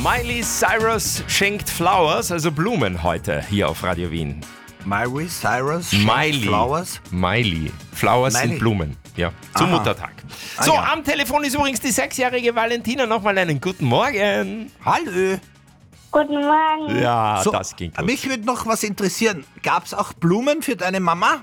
Miley Cyrus schenkt Flowers, also Blumen heute hier auf Radio Wien. Miley Cyrus, Miley. Flowers. Miley. Flowers Miley. sind Blumen. Ja, zum Aha. Muttertag. So, ja. am Telefon ist übrigens die 6-jährige Valentina. Nochmal einen guten Morgen. Hallo. Guten Morgen. Ja, So, das ging gut. mich würde noch was interessieren. Gab's auch Blumen für deine Mama?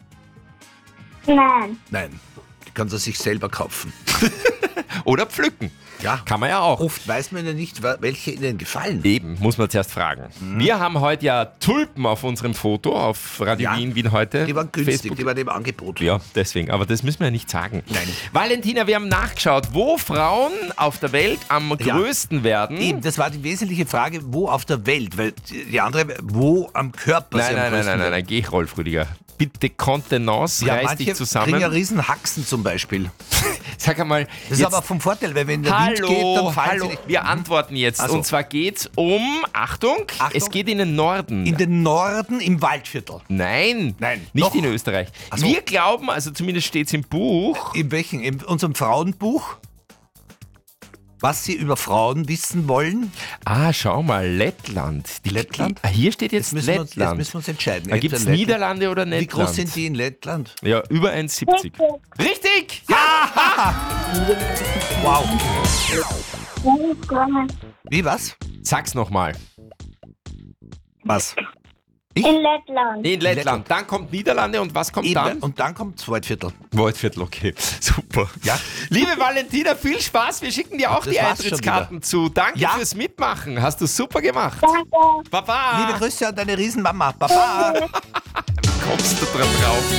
Nein. Nein, die kann sie sich selber kaufen. Oder pflücken. Ja. Kann man ja auch. Oft weiß man ja nicht, welche ihnen gefallen. Eben, muss man zuerst fragen. Wir haben heute ja Tulpen auf unserem Foto auf Radio Ja, Wien heute. Die waren günstig, Facebook. die waren im Angebot. Ja, deswegen. Aber das müssen wir ja nicht sagen. Nein. Valentina, wir haben nachgeschaut, wo Frauen auf der Welt am Ja. größten werden. Eben, das war die wesentliche Frage, wo auf der Welt, weil die andere, wo am Körper sie am Nein, größten werden. geh, Rolf Rüdiger. Bitte Kontenance, Ja, reiß manche dich zusammen. kriegen ja riesen Haxen zum Beispiel. Sag einmal, Das ist aber vom Vorteil, weil wenn der Wind geht, dann fallen sie nicht. Wir antworten jetzt. Ach so. Und zwar geht's um, Achtung, es geht in den Norden. In den Norden im Waldviertel. Nein, Nein, nicht doch. in Österreich. Ach so. Wir glauben, also zumindest steht's im Buch, In welchem? In unserem Frauenbuch? Was Sie über Frauen wissen wollen? schau mal, Lettland. Lettland? Hier steht jetzt Jetzt müssen wir Lettland. uns entscheiden. Da gibt's Entweder Niederlande oder Lettland. Lettland. Wie groß sind die in Lettland? Ja, über 1,70. Richtig! Ja! Wow. In Wie, was? Sag's nochmal. Was? Lettland. In Lettland. Lettland. Dann kommt Niederlande und was kommt dann? Und dann kommt das Waldviertel. Waldviertel, okay. Super. Ja. Liebe Valentina, viel Spaß. Wir schicken dir auch Das die war's schon Eintrittskarten zu. Danke Ja. fürs Mitmachen. Hast du super gemacht. Danke. Baba. Liebe Grüße an deine Riesenmama. Baba. Kommst du drauf?